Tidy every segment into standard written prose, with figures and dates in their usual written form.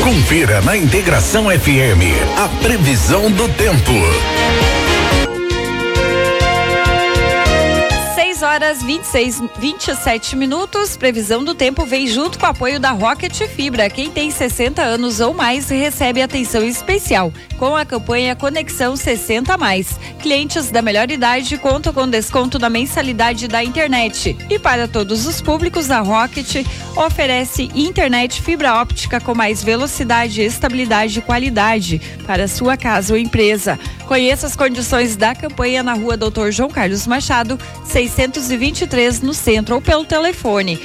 Confira na Integração FM a previsão do tempo. 6 horas 27 minutos. Previsão do tempo vem junto com o apoio da Rocket Fibra. Quem tem 60 anos ou mais recebe atenção especial com a campanha Conexão 60 mais. Clientes da melhor idade contam com desconto na mensalidade da internet. E para todos os públicos, a Rocket oferece internet fibra óptica com mais velocidade, estabilidade e qualidade para sua casa ou empresa. Conheça as condições da campanha na Rua Dr. João Carlos Machado, 623, no centro, ou pelo telefone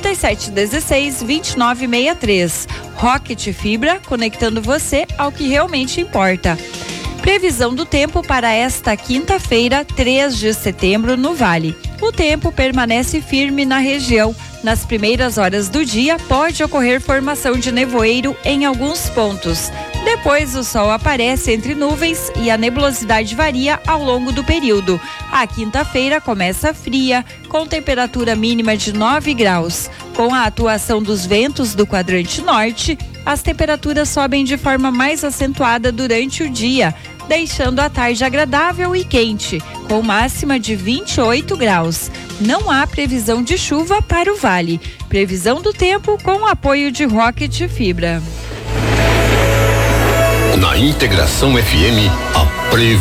3716-2963. Rocket Fibra, conectando você ao que realmente importa. Previsão do tempo para esta quinta-feira, 3 de setembro, no Vale. O tempo permanece firme na região. Nas primeiras horas do dia, pode ocorrer formação de nevoeiro em alguns pontos. Depois, o sol aparece entre nuvens e a nebulosidade varia ao longo do período. A quinta-feira começa fria, com temperatura mínima de 9 graus. Com a atuação dos ventos do quadrante norte, as temperaturas sobem de forma mais acentuada durante o dia, deixando a tarde agradável e quente, com máxima de 28 graus. Não há previsão de chuva para o Vale. Previsão do tempo com o apoio de Rocket Fibra. Na Integração FM, a previsão